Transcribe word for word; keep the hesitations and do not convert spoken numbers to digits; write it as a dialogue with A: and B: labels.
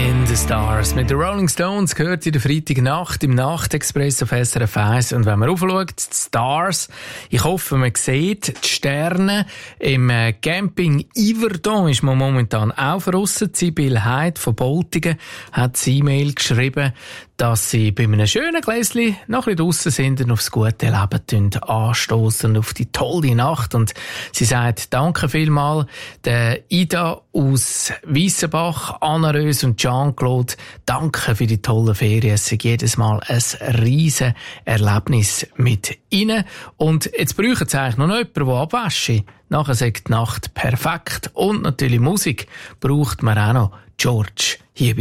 A: in the Stars. Mit den Rolling Stones gehört in der Freitagnacht im Nachtexpress auf S R F eins. Und wenn man raufschaut, die Stars, ich hoffe, man sieht die Sterne. Im Camping Yverdon ist man momentan auch draussen. Sibyl Heid von Boltingen hat eine E-Mail geschrieben, dass sie bei einem schönen Gläschen noch ein bisschen draussen sind und aufs gute Leben anstoßen, auf die tolle Nacht. Und sie sagt, danke vielmals, der Ida aus Weissenbach, Anna Rös und Jean-Claude, danke für die tollen Ferien. Es ist jedes Mal ein riesen Erlebnis mit ihnen. Und jetzt brauchen sie eigentlich noch jemanden, der abwäscht. Nachher sagt die Nacht perfekt. Und natürlich Musik braucht man auch noch. George, hier